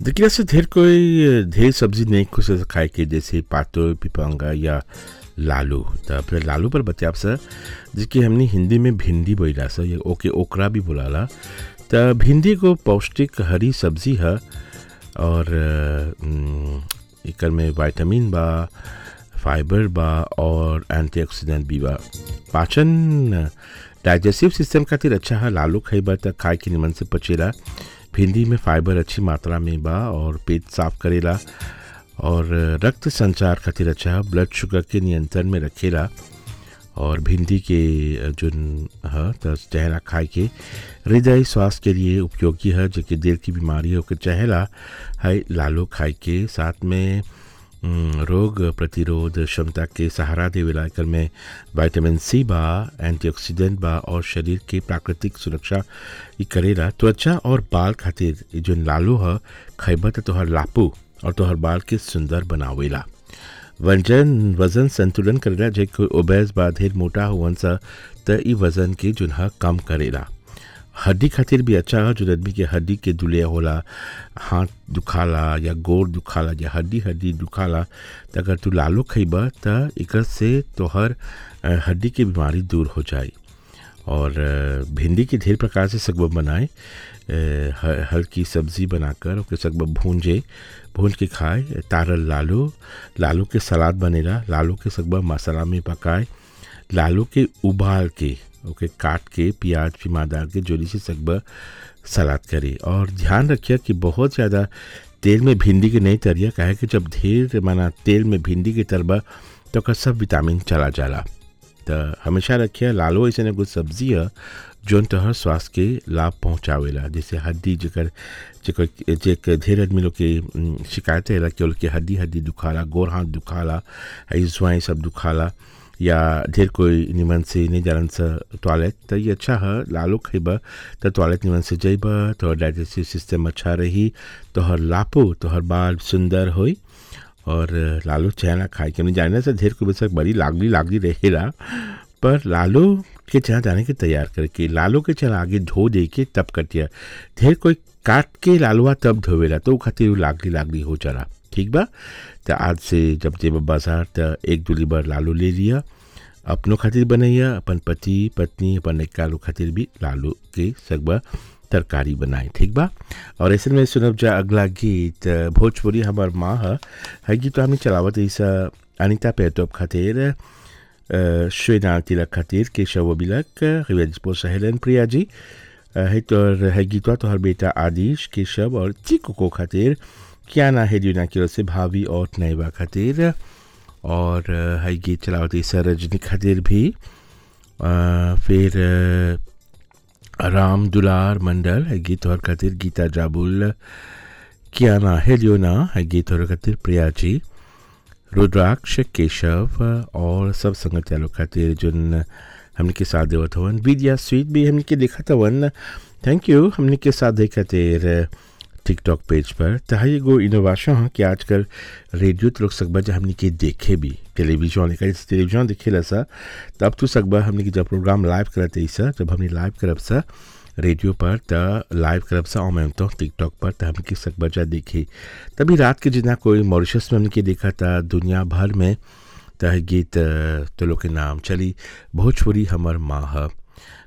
देखिए ऐसे ढेर सब्जी नहीं खुश खाए के जैसे पातो पिपंगा या लालू त फिर लालू पर बच्चे आप सर जिसकी हमने हिंदी में भिंडी बोला सर या ओके ओकरा भी बोलाला त भिंडी को पौष्टिक हरी सब्जी है और एकर में विटामिन बा फाइबर बा और एंटीऑक्सीडेंट भी बा पाचन डाइजेस्टिव सिस्टम खातिर अच्छा है लालू खइबा त खाए के निमन से पचेला भिंडी में फाइबर अच्छी मात्रा में बा और पेट साफ करेला और रक्त संचार खातिर अच्छा है ब्लड शुगर के नियंत्रण में रखेला और भिंडी के जो है तो चहेला खाए के हृदय स्वास्थ्य के लिए उपयोगी है जो कि दिल की बीमारी है चहेला है लालू खाए के साथ में रोग प्रतिरोध क्षमता के सहारा देवेला एकर में विटामिन सी बा एंटीऑक्सीडेंट बा और शरीर के प्राकृतिक सुरक्षा ई करेला त्वचा और बाल खातिर ई जो लालू है खइबा त तोहर लापू और तोहर बाल के सुंदर बनावेला वजन संतुलन करेला जे कोई ओबेस बा ढेर मोटा हुवन सा त ई वजन के जो है कम करेला हड्डी खातिर भी अच्छा है जो आदमी के हड्डी के दुलिया होला हाथ दुखाला या गोड़ दुखाला या हड्डी दुखाला तो अगर तू लालू खइबा त एकर से तोहर हड्डी की बीमारी दूर हो जाए और भिंडी के ढेर प्रकार से सकबा बनाए हल्की सब्जी बनाकर ओके सकबा भूंज के खाए तारल लालू के सलाद बनेला लालू के सकबा मसाला में पकाए लालू के उबाल के ओके काट के प्याज फिमा डाल के जोली से सकबा सलाद करे और ध्यान रखिए कि बहुत ज़्यादा तेल में भिंडी के नहीं तरिया काहे कि जब ढेर माना तेल में भिंडी के तरबा तो का सब विटामिन चला जाला तो हमेशा रखिए लालू ऐसे कुछ सब्जी है जौन तोहर स्वास्थ्य के लाभ पहुँचावेला जैसे हड्डी जेकर ढेर आदमी लोग के शिकायत है कि उनके हड्डी दुखाला गोर हाथ दुखाला जुआई सब दुखाला या ढेर कोई निमन से नहीं जानन सा टॉयलेट तो ये अच्छा है लालू खइबा तो टॉयलेट निमन से जइबा तो डाइजेस्टिव सिस्टम अच्छा रही तोहर लापो तोहर बाल सुंदर होई और लालू चना खाए के नहीं जाने से ढेर कोई बस बड़ी लागली रहेला पर लालू के चना जाने के तैयार करके लालू के चना आगे धो दे के तब कटिया ढेर कोई काट के लालुआ तब धोवेला तो खातिर लागली हो चला ठीक बा तो आज से जब जेब बाजार तो एक दूली बार लालू ले लिया अपनों खातिर बनैया अपन पति पत्नी अपन कालू खातिर भी लालू के सकबा तरकारी बनाए ठीक बा और ऐसे में सुनब जा अगला गीत भोजपुरी हमार माँ है गीत तो हमें चलावत ऐसा अनिता पेटोप खातिर श्वेनाल तिलक खातिर केशव बिलक रिवेजपो सहेलन प्रिया जी है तो है गीतवा तो हर बेटा आदिश केशव और चिको को खातिर क्या ना है दुनिया की ओर से भाभी और नैबा खातिर और है गीत चलावती रजनी खातिर भी फिर राम दुलार मंडल है गीत और खातिर गीता जाबुल क्या ना है गीत और खातिर प्रिया जी रुद्राक्ष केशव और सब संगत लोग खातिर जिन हमने के साथ देवत हवन विद्या स्वीट भी हमने के देखा था वन थैंक यू हमने के साथ देखा तेर टिकटॉक पेज पर तहा एगो इनोवेशन है कि आजकल रेडियो तो लोग सकबा जब हमने के देखे भी टेलीविजन देखेला सा तब तो सकबा हमने के जब प्रोग्राम लाइव करते सा जब हमने लाइव करब सा रेडियो पर त लाइव करब सा और मैं तो टिकटॉक पर त हमने के सकबा जा देखे तभी रात के जितना कोई मॉरिशस में हमने के देखा था दुनिया भर में तह गीत तो लोग के नाम चली भोजपुरी हमर माँ